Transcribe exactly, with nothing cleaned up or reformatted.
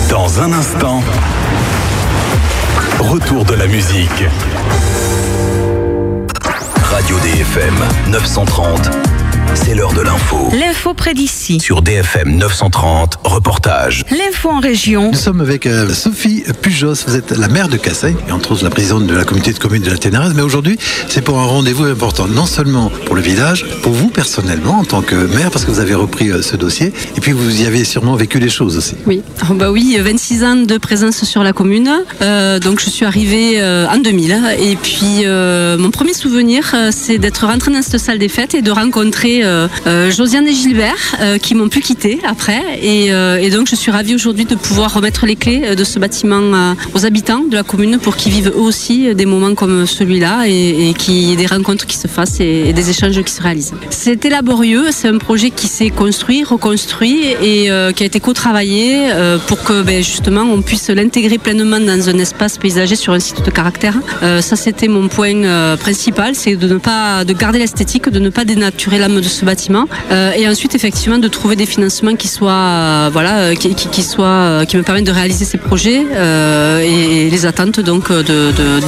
Dans un instant, retour de la musique. Radio D F M neuf cent trente, c'est l'heure de l'info. L'info près d'ici. Sur D F M neuf cent trente, reportage. L'info en région. Nous sommes avec euh, Sophie Pujos, vous êtes la maire de Casseille, et entre autres la présidente de la communauté de communes de la Ténérèse, mais aujourd'hui c'est pour un rendez-vous important, non seulement pour le village, pour vous personnellement en tant que maire, parce que vous avez repris euh, ce dossier, et puis vous y avez sûrement vécu les choses aussi. Oui, oh bah oui, vingt-six ans de présence sur la commune, euh, donc je suis arrivée euh, en deux mille, et puis euh, mon premier souvenir euh, c'est d'être rentrée dans cette salle des fêtes et de rencontrer euh, euh, Josiane et Gilbert euh, qui m'ont pu quitter après, et, euh, et donc je suis ravie aujourd'hui de pouvoir remettre les clés de ce bâtiment euh, aux habitants de la commune pour qu'ils vivent eux aussi des moments comme celui-là et, et qu'il y ait des rencontres qui se fassent et, et des échanges qui se réalisent. C'était laborieux, c'est un projet qui s'est construit, reconstruit et euh, qui a été co-travaillé euh, pour que ben, justement on puisse l'intégrer pleinement dans un espace paysager sur un site de caractère. Euh, ça c'était mon point euh, principal, c'est de ne pas de garder l'esthétique, de ne pas dénaturer l'âme de ce bâtiment euh, et ensuite effectivement de trouver des financements qui soient euh, voilà qui, qui, qui soient qui me permettent de réaliser ces projets euh, et, et les attentes donc de, de,